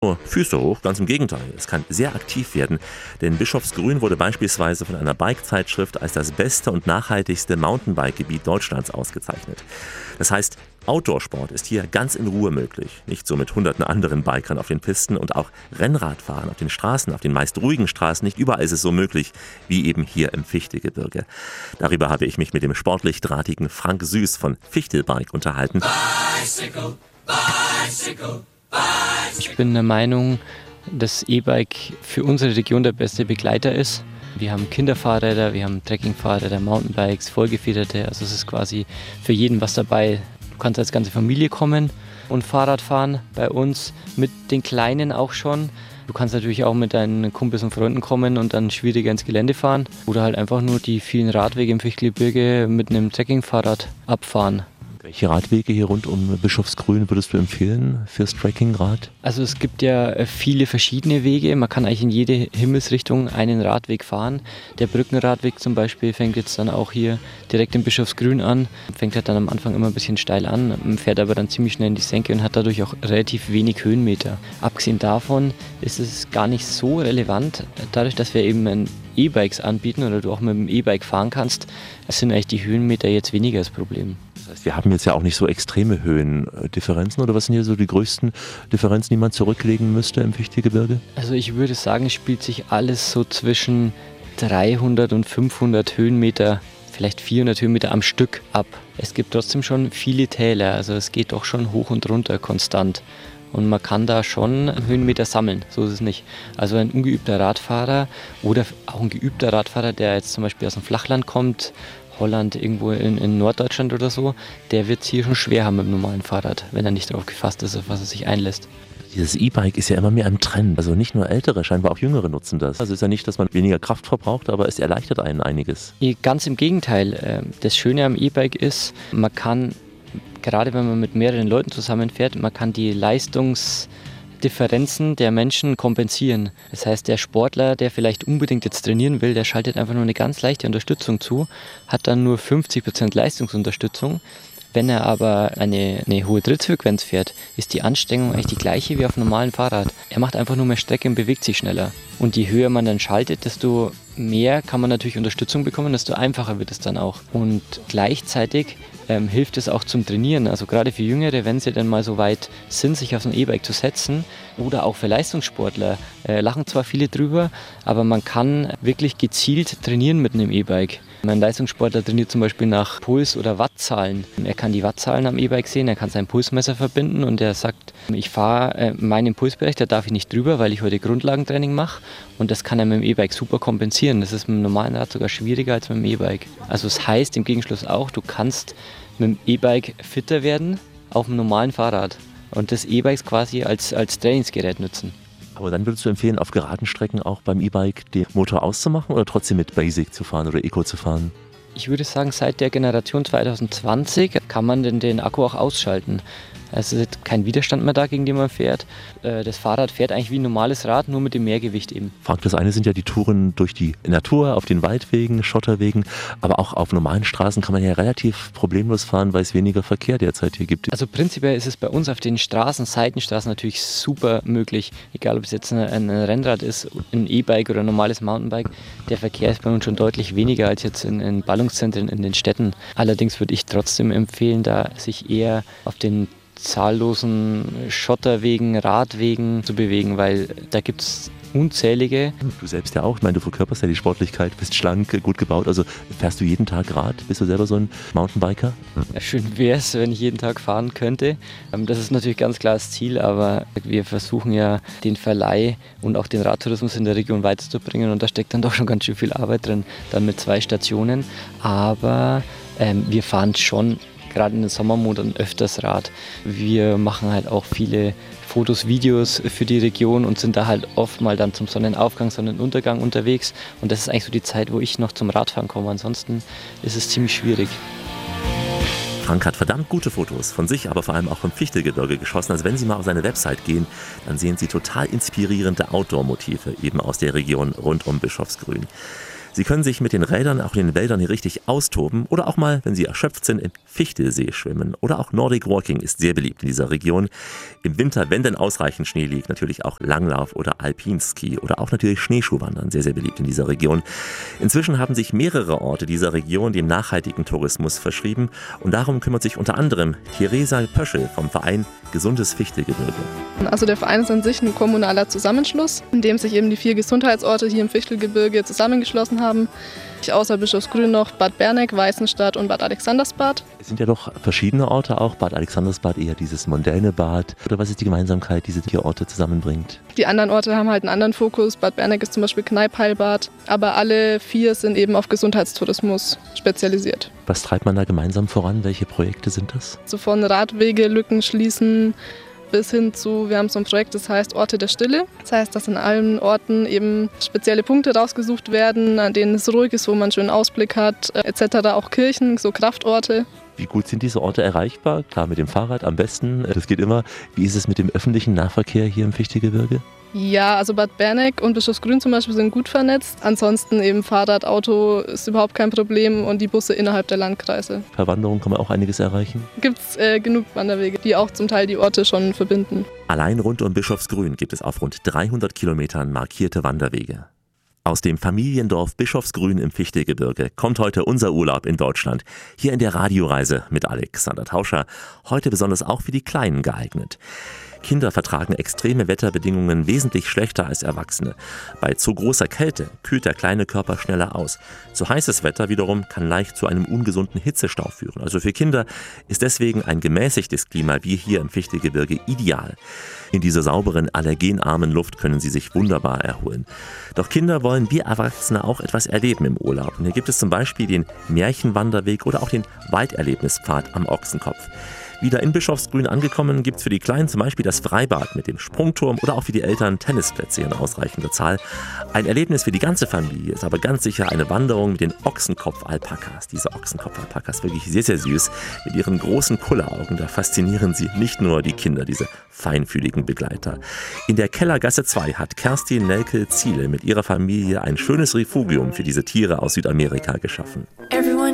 Nur Füße hoch, ganz im Gegenteil. Es kann sehr aktiv werden, denn Bischofsgrün wurde beispielsweise von einer Bike-Zeitschrift als das beste und nachhaltigste Mountainbike-Gebiet Deutschlands ausgezeichnet. Das heißt, Outdoor-Sport ist hier ganz in Ruhe möglich. Nicht so mit hunderten anderen Bikern auf den Pisten und auch Rennradfahren auf den Straßen, auf den meist ruhigen Straßen. Nicht überall ist es so möglich wie eben hier im Fichtegebirge. Darüber habe ich mich mit dem sportlich drahtigen Frank Süß von Fichtelbike unterhalten. Bicycle, bicycle. Ich bin der Meinung, dass E-Bike für unsere Region der beste Begleiter ist. Wir haben Kinderfahrräder, wir haben Trekkingfahrräder, Mountainbikes, vollgefederte. Also es ist quasi für jeden was dabei. Du kannst als ganze Familie kommen und Fahrrad fahren bei uns, mit den Kleinen auch schon. Du kannst natürlich auch mit deinen Kumpels und Freunden kommen und dann schwieriger ins Gelände fahren. Oder halt einfach nur die vielen Radwege im Fichtelgebirge mit einem Trekkingfahrrad abfahren. Welche Radwege hier rund um Bischofsgrün würdest du empfehlen fürs Trekkingrad? Also es gibt ja viele verschiedene Wege. Man kann eigentlich in jede Himmelsrichtung einen Radweg fahren. Der Brückenradweg zum Beispiel fängt jetzt dann auch hier direkt in Bischofsgrün an. Fängt halt dann am Anfang immer ein bisschen steil an, fährt aber dann ziemlich schnell in die Senke und hat dadurch auch relativ wenig Höhenmeter. Abgesehen davon ist es gar nicht so relevant, dadurch, dass wir eben ein E-Bikes anbieten oder du auch mit dem E-Bike fahren kannst, sind eigentlich die Höhenmeter jetzt weniger das Problem. Das heißt, wir haben jetzt ja auch nicht so extreme Höhendifferenzen, oder was sind hier so die größten Differenzen, die man zurücklegen müsste im Fichtelgebirge? Also ich würde sagen, es spielt sich alles so zwischen 300 und 500 Höhenmeter, vielleicht 400 Höhenmeter am Stück ab. Es gibt trotzdem schon viele Täler, also es geht doch schon hoch und runter konstant. Und man kann da schon Höhenmeter sammeln, so ist es nicht. Also ein ungeübter Radfahrer oder auch ein geübter Radfahrer, der jetzt zum Beispiel aus dem Flachland kommt, Holland, irgendwo in Norddeutschland oder so, der wird es hier schon schwer haben mit dem normalen Fahrrad, wenn er nicht darauf gefasst ist, auf was er sich einlässt. Dieses E-Bike ist ja immer mehr im Trend. Also nicht nur Ältere, scheinbar auch Jüngere nutzen das. Also ist ja nicht, dass man weniger Kraft verbraucht, aber es erleichtert einen einiges. Ganz im Gegenteil. Das Schöne am E-Bike ist, man kann, gerade wenn man mit mehreren Leuten zusammenfährt, man kann die Leistungsdifferenzen der Menschen kompensieren. Das heißt, der Sportler, der vielleicht unbedingt jetzt trainieren will, der schaltet einfach nur eine ganz leichte Unterstützung zu, hat dann nur 50% Leistungsunterstützung. Wenn er aber eine hohe Trittfrequenz fährt, ist die Anstrengung eigentlich die gleiche wie auf einem normalen Fahrrad. Er macht einfach nur mehr Strecke und bewegt sich schneller. Und je höher man dann schaltet, desto mehr kann man natürlich Unterstützung bekommen, desto einfacher wird es dann auch. Und gleichzeitig hilft es auch zum Trainieren. Also gerade für Jüngere, wenn sie dann mal so weit sind, sich auf so ein E-Bike zu setzen, oder auch für Leistungssportler, lachen zwar viele drüber, aber man kann wirklich gezielt trainieren mit einem E-Bike. Ein Leistungssportler trainiert zum Beispiel nach Puls- oder Wattzahlen. Er kann die Wattzahlen am E-Bike sehen, er kann sein Pulsmesser verbinden und er sagt, ich fahre meinen Pulsbereich, da darf ich nicht drüber, weil ich heute Grundlagentraining mache. Und das kann er mit dem E-Bike super kompensieren. Das ist mit dem normalen Rad sogar schwieriger als mit dem E-Bike. Also das heißt im Gegenschluss auch, du kannst mit dem E-Bike fitter werden auf dem normalen Fahrrad. Und das E-Bike quasi als Trainingsgerät nutzen. Aber dann würdest du empfehlen, auf geraden Strecken auch beim E-Bike den Motor auszumachen oder trotzdem mit Basic zu fahren oder Eco zu fahren? Ich würde sagen, seit der Generation 2020 kann man den Akku auch ausschalten. Es ist kein Widerstand mehr da, gegen den man fährt. Das Fahrrad fährt eigentlich wie ein normales Rad, nur mit dem Mehrgewicht eben. Frank, das eine sind ja die Touren durch die Natur, auf den Waldwegen, Schotterwegen, aber auch auf normalen Straßen kann man ja relativ problemlos fahren, weil es weniger Verkehr derzeit hier gibt. Also prinzipiell ist es bei uns auf den Straßen, Seitenstraßen natürlich super möglich. Egal, ob es jetzt ein Rennrad ist, ein E-Bike oder ein normales Mountainbike. Der Verkehr ist bei uns schon deutlich weniger als jetzt in Ballungszentren in den Städten. Allerdings würde ich trotzdem empfehlen, da sich eher auf den zahllosen Schotterwegen, Radwegen zu bewegen, weil da gibt es unzählige. Du selbst ja auch, ich meine, du verkörperst ja die Sportlichkeit, bist schlank, gut gebaut, also fährst du jeden Tag Rad? Bist du selber so ein Mountainbiker? Ja, schön wäre es, wenn ich jeden Tag fahren könnte. Das ist natürlich ganz klar das Ziel, aber wir versuchen ja den Verleih und auch den Radtourismus in der Region weiterzubringen und da steckt dann doch schon ganz schön viel Arbeit drin, dann mit 2 Stationen, aber wir fahren schon gerade in den Sommermonaten öfters Rad. Wir machen halt auch viele Fotos, Videos für die Region und sind da halt oft mal dann zum Sonnenaufgang, Sonnenuntergang unterwegs. Und das ist eigentlich so die Zeit, wo ich noch zum Radfahren komme. Ansonsten ist es ziemlich schwierig. Frank hat verdammt gute Fotos von sich, aber vor allem auch vom Fichtelgebirge geschossen. Also wenn Sie mal auf seine Website gehen, dann sehen Sie total inspirierende Outdoor-Motive eben aus der Region rund um Bischofsgrün. Sie können sich mit den Rädern auch in den Wäldern hier richtig austoben oder auch mal, wenn Sie erschöpft sind, im Fichtelsee schwimmen oder auch Nordic Walking ist sehr beliebt in dieser Region. Im Winter, wenn denn ausreichend Schnee liegt, natürlich auch Langlauf oder Alpinski oder auch natürlich Schneeschuhwandern, sehr, sehr beliebt in dieser Region. Inzwischen haben sich mehrere Orte dieser Region dem nachhaltigen Tourismus verschrieben und darum kümmert sich unter anderem Theresa Pöschel vom Verein Gesundes Fichtelgebirge. Also der Verein ist an sich ein kommunaler Zusammenschluss, in dem sich eben die 4 Gesundheitsorte hier im Fichtelgebirge zusammengeschlossen haben. Außer Bischofsgrün noch Bad Berneck, Weißenstadt und Bad Alexandersbad. Es sind ja doch verschiedene Orte auch. Bad Alexandersbad eher dieses mondäne Bad. Oder was ist die Gemeinsamkeit, die diese 4 Orte zusammenbringt? Die anderen Orte haben halt einen anderen Fokus. Bad Berneck ist zum Beispiel Kneippheilbad. Aber alle 4 sind eben auf Gesundheitstourismus spezialisiert. Was treibt man da gemeinsam voran? Welche Projekte sind das? So von Radwege, Lücken schließen bis hin zu, wir haben so ein Projekt, das heißt Orte der Stille. Das heißt, dass an allen Orten eben spezielle Punkte rausgesucht werden, an denen es ruhig ist, wo man einen schönen Ausblick hat, etc. Auch Kirchen, so Kraftorte. Wie gut sind diese Orte erreichbar? Klar, mit dem Fahrrad am besten, das geht immer. Wie ist es mit dem öffentlichen Nahverkehr hier im Fichtelgebirge? Ja, also Bad Berneck und Bischofsgrün zum Beispiel sind gut vernetzt. Ansonsten eben Fahrrad, Auto ist überhaupt kein Problem und die Busse innerhalb der Landkreise. Per Wanderung kann man auch einiges erreichen? Gibt es genug Wanderwege, die auch zum Teil die Orte schon verbinden. Allein rund um Bischofsgrün gibt es auf rund 300 Kilometern markierte Wanderwege. Aus dem Familiendorf Bischofsgrün im Fichtelgebirge kommt heute unser Urlaub in Deutschland. Hier in der Radioreise mit Alexander Tauscher. Heute besonders auch für die Kleinen geeignet. Kinder vertragen extreme Wetterbedingungen wesentlich schlechter als Erwachsene. Bei zu großer Kälte kühlt der kleine Körper schneller aus. Zu heißes Wetter wiederum kann leicht zu einem ungesunden Hitzestau führen. Also für Kinder ist deswegen ein gemäßigtes Klima wie hier im Fichtelgebirge ideal. In dieser sauberen, allergenarmen Luft können sie sich wunderbar erholen. Doch Kinder wollen wie Erwachsene auch etwas erleben im Urlaub. Und hier gibt es zum Beispiel den Märchenwanderweg oder auch den Walderlebnispfad am Ochsenkopf. Wieder in Bischofsgrün angekommen, gibt es für die Kleinen zum Beispiel das Freibad mit dem Sprungturm oder auch für die Eltern Tennisplätze in ausreichender Zahl. Ein Erlebnis für die ganze Familie ist aber ganz sicher eine Wanderung mit den Ochsenkopf-Alpakas. Diese Ochsenkopf-Alpakas wirklich sehr, sehr süß. Mit ihren großen Kulleraugen, da faszinieren sie nicht nur die Kinder, diese feinfühligen Begleiter. In der Kellergasse 2 hat Kerstin Nelke-Ziele mit ihrer Familie ein schönes Refugium für diese Tiere aus Südamerika geschaffen.